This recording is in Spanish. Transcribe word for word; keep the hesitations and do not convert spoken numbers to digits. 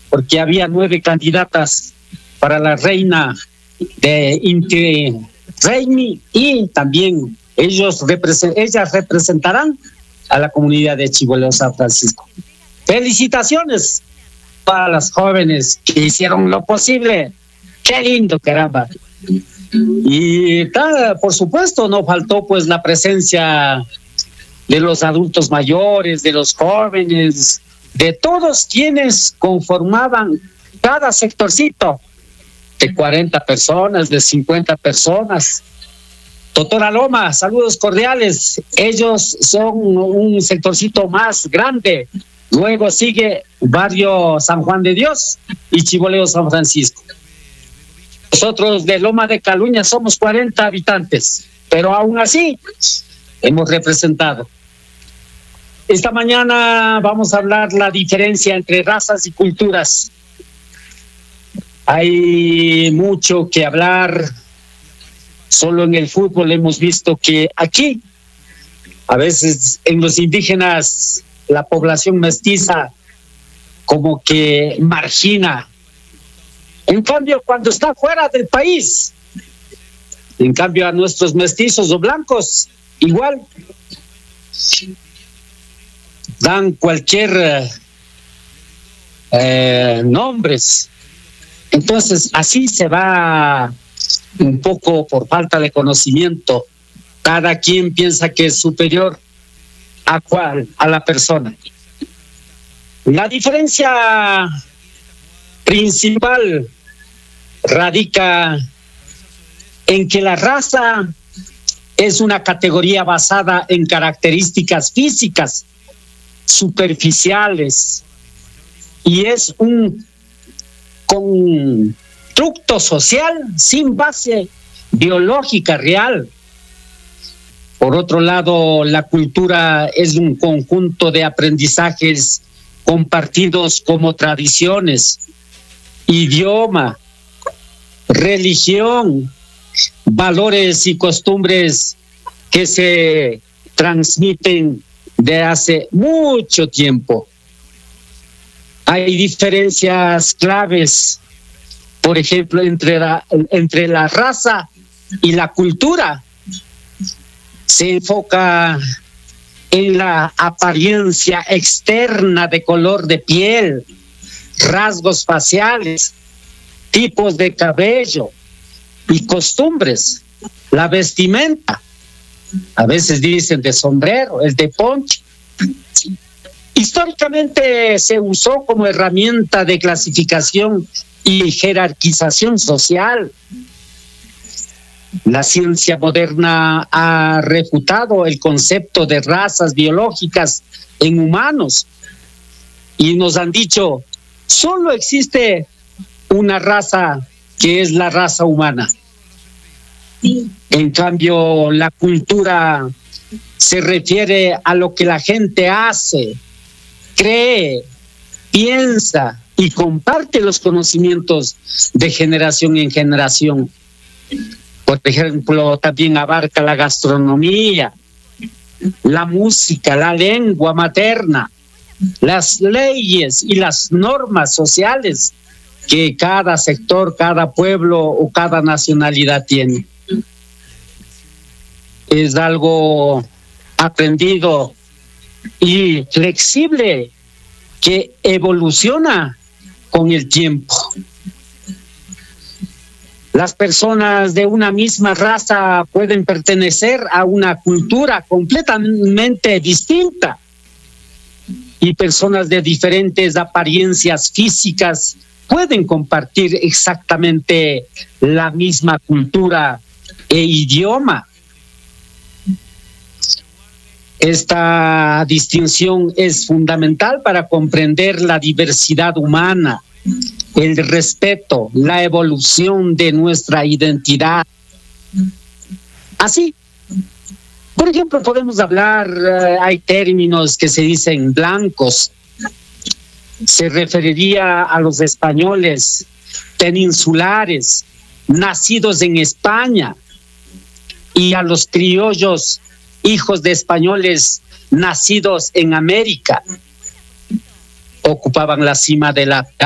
porque había nueve candidatas para la reina de Inti Raymi, y también ellos represent, ellas representarán a la comunidad de Chiboleo San Francisco. Felicitaciones para las jóvenes que hicieron lo posible. Qué lindo, caramba. Y por supuesto no faltó pues la presencia de los adultos mayores, de los jóvenes, de todos quienes conformaban cada sectorcito, de cuarenta personas, de cincuenta personas. Doctora Loma, saludos cordiales. Ellos son un sectorcito más grande. Luego sigue Barrio San Juan de Dios y Chiboleo San Francisco. Nosotros de Loma de Caluña somos cuarenta habitantes, pero aún así hemos representado. Esta mañana vamos a hablar la diferencia entre razas y culturas. Hay mucho que hablar. Solo en el fútbol hemos visto que aquí, a veces en los indígenas, la población mestiza como que margina. En cambio, cuando está fuera del país, en cambio a nuestros mestizos o blancos, igual, dan cualquier eh, nombres. Entonces, así se va un poco por falta de conocimiento. Cada quien piensa que es superior a cuál, a la persona. La diferencia principal radica en que la raza es una categoría basada en características físicas superficiales y es un constructo social sin base biológica real. Por otro lado, la cultura es un conjunto de aprendizajes compartidos como tradiciones, idioma, religión, valores y costumbres que se transmiten de hace mucho tiempo. Hay diferencias claves, por ejemplo, entre la, entre la raza y la cultura. Se enfoca en la apariencia externa de color de piel, rasgos faciales, tipos de cabello y costumbres. La vestimenta, a veces dicen de sombrero, el de poncho. Históricamente se usó como herramienta de clasificación y jerarquización social. La ciencia moderna ha refutado el concepto de razas biológicas en humanos y nos han dicho, solo existe una raza que es la raza humana. En cambio, la cultura se refiere a lo que la gente hace, cree, piensa y comparte los conocimientos de generación en generación. Por ejemplo, también abarca la gastronomía, la música, la lengua materna, las leyes y las normas sociales que cada sector, cada pueblo o cada nacionalidad tiene. Es algo aprendido y flexible que evoluciona con el tiempo. Las personas de una misma raza pueden pertenecer a una cultura completamente distinta y personas de diferentes apariencias físicas pueden compartir exactamente la misma cultura e idioma. Esta distinción es fundamental para comprender la diversidad humana, el respeto, la evolución de nuestra identidad. Así, por ejemplo, podemos hablar, uh, hay términos que se dicen blancos, se referiría a los españoles peninsulares, nacidos en España, y a los criollos, hijos de españoles nacidos en América. Ocupaban la cima de la